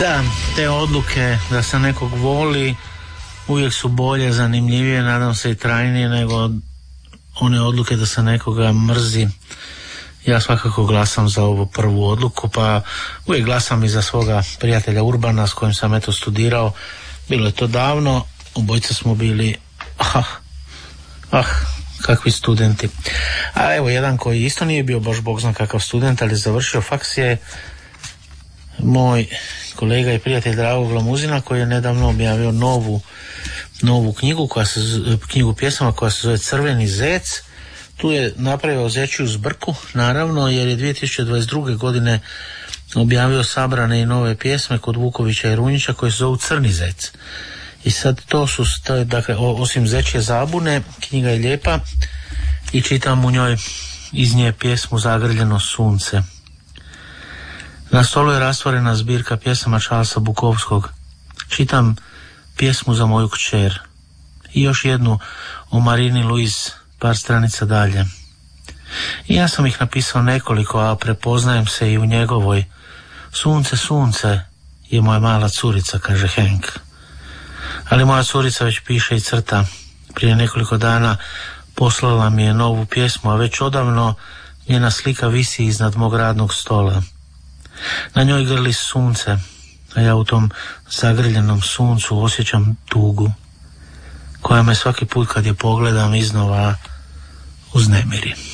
Da, te odluke da se nekog voli uvijek su bolje, zanimljivije, nadam se i trajnije nego one odluke da se nekoga mrzi. Ja svakako glasam za ovu prvu odluku, pa uvijek glasam i za svoga prijatelja Urbana s kojim sam eto studirao. Bilo je to davno, obojica smo bili kakvi studenti. A evo jedan koji isto nije bio baš bog zna kakav student, ali završio faks je moj kolega i prijatelj Drago Glamuzina, koji je nedavno objavio novu knjigu, knjigu pjesama koja se zove Crveni zec. Tu je napravio zečju zbrku, naravno, jer je 2022. godine objavio sabrane i nove pjesme kod Vukovića i Runjića koje se zovu Crni zec. I sad to je, dakle, osim zečje zabune, knjiga je lijepa i čitam u njoj iz nje pjesmu Zagrljeno sunce. Na stolu je rastvorena zbirka pjesama Charlesa Bukovskog. Čitam pjesmu za moju kćer i još jednu o Marini Luiz par stranica dalje. I ja sam ih napisao nekoliko, a prepoznajem se i u njegovoj. Sunce, sunce je moja mala curica, kaže Henk. Ali moja curica već piše i crta. Prije nekoliko dana poslala mi je novu pjesmu, a već odavno njena slika visi iznad mog radnog stola. Na njoj grli sunce, a ja u tom zagrljenom suncu osjećam tugu, koja me svaki put kad je pogledam iznova uznemiri.